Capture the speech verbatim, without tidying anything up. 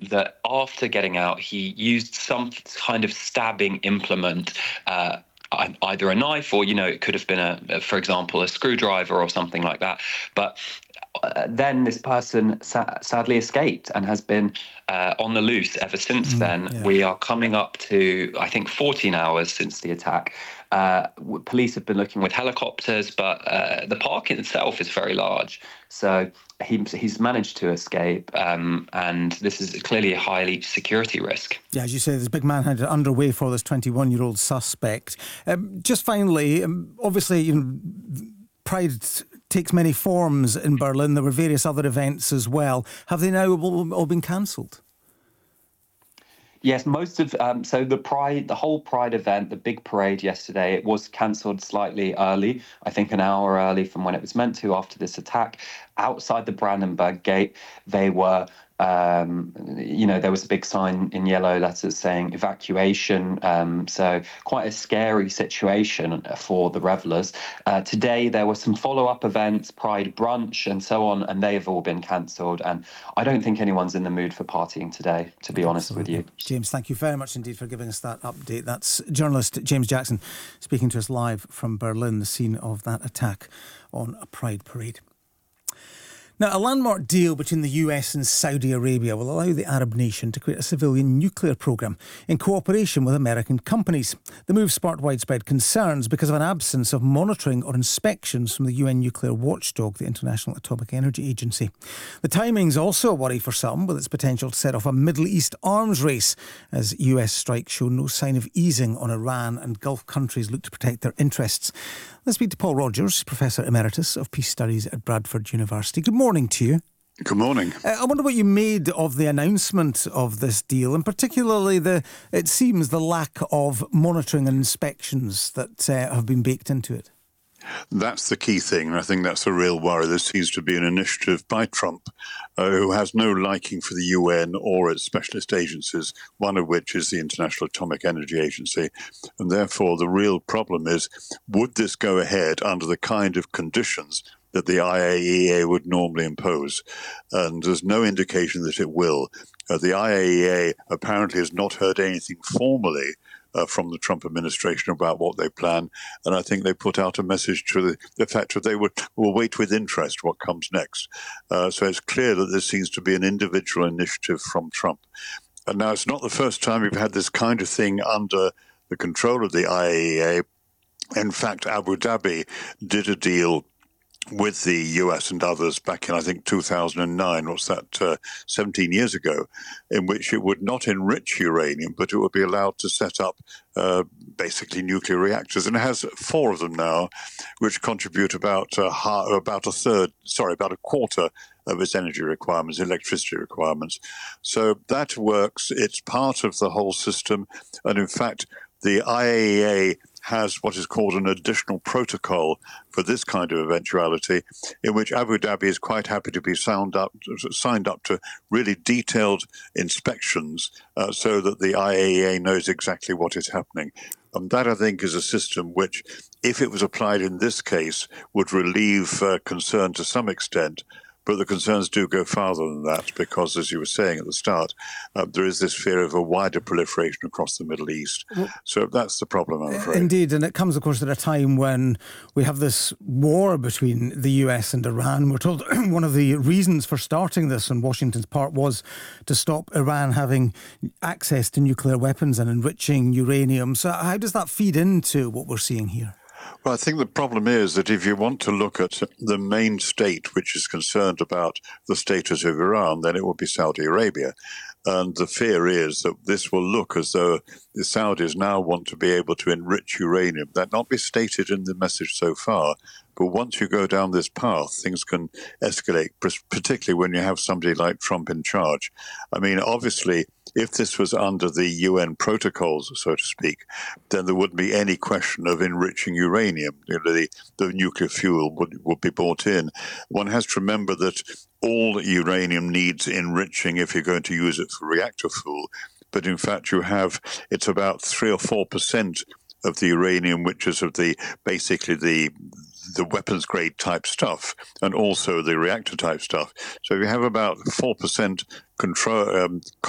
that after getting out, he used some kind of stabbing implement, uh, either a knife or, you know, it could have been, a, for example, a screwdriver or something like that. But uh, then this person sa- sadly escaped and has been uh, on the loose ever since mm, then. Yeah. We are coming up to, I think, fourteen hours since the attack. Uh, police have been looking with helicopters, but uh, the park in itself is very large. So he, he's managed to escape, um, and this is clearly a highly security risk. Yeah, as you say, there's a big manhunt underway for this twenty-one-year-old suspect. Um, just finally, um, obviously, you know, Pride takes many forms in Berlin. There were various other events as well. Have they now all, all been cancelled? Yes, most of um, so the Pride, the whole Pride event, the big parade yesterday, it was cancelled slightly early. I think an hour early from when it was meant to after this attack. Outside the Brandenburg Gate, they were. Um, you know, there was a big sign in yellow letters saying evacuation. Um, so quite a scary situation for the revellers. Uh, today, there were some follow-up events, Pride brunch and so on, and they have all been cancelled. And I don't think anyone's in the mood for partying today, to be honest with you. James, thank you very much indeed for giving us that update. That's journalist James Jackson speaking to us live from Berlin, the scene of that attack on a Pride parade. Now, a landmark deal between the U S and Saudi Arabia will allow the Arab nation to create a civilian nuclear programme in cooperation with American companies. The move sparked widespread concerns because of an absence of monitoring or inspections from the U N nuclear watchdog, the International Atomic Energy Agency. The timing's also a worry for some, with its potential to set off a Middle East arms race as U S strikes show no sign of easing on Iran and Gulf countries look to protect their interests. Let's speak to Paul Rogers, Professor Emeritus of Peace Studies at Bradford University. Good morning to you. Good morning. Uh, I wonder what you made of the announcement of this deal, and particularly the, it seems, the lack of monitoring and inspections that uh, have been baked into it. That's the key thing, and I think that's a real worry. There seems to be an initiative by Trump, uh, who has no liking for the U N or its specialist agencies, one of which is the International Atomic Energy Agency. And therefore, the real problem is, would this go ahead under the kind of conditions that the I A E A would normally impose? And there's no indication that it will. Uh, the I A E A apparently has not heard anything formally Uh, from the Trump administration about what they plan. And I think they put out a message to the, the fact that they would, will wait with interest what comes next. Uh, so it's clear that this seems to be an individual initiative from Trump. And now it's not the first time we've had this kind of thing under the control of the I A E A. In fact, Abu Dhabi did a deal with the U S and others back in, I think, two thousand nine, what's that, uh, seventeen years ago, in which it would not enrich uranium, but it would be allowed to set up uh, basically nuclear reactors. And it has four of them now, which contribute about, uh, ha- about a third, sorry, about a quarter of its energy requirements, electricity requirements. So that works. It's part of the whole system. And in fact, the I A E A has what is called an additional protocol for this kind of eventuality, in which Abu Dhabi is quite happy to be signed up, signed up to really detailed inspections uh, so that the I A E A knows exactly what is happening. And that, I think, is a system which, if it was applied in this case, would relieve uh, concern to some extent. But the concerns do go farther than that because, as you were saying at the start, uh, there is this fear of a wider proliferation across the Middle East. Well, so that's the problem, I'm afraid. Indeed, and it comes, of course, at a time when we have this war between the U S and Iran. We're told one of the reasons for starting this on Washington's part was to stop Iran having access to nuclear weapons and enriching uranium. So how does that feed into what we're seeing here? Well, I think the problem is that if you want to look at the main state which is concerned about the status of Iran, then it would be Saudi Arabia. And the fear is that this will look as though the Saudis now want to be able to enrich uranium. That not be stated in the message so far, but once you go down this path, things can escalate, particularly when you have somebody like Trump in charge. I mean, obviously, if this was under the U N protocols, so to speak, then there wouldn't be any question of enriching uranium. You know, the, the nuclear fuel would, would be brought in. One has to remember that all uranium needs enriching if you're going to use it for reactor fuel. But in fact, you have, it's about three or four percent of the uranium, which is of the, basically the, the weapons grade type stuff and also the reactor type stuff. So you have about four percent control, um,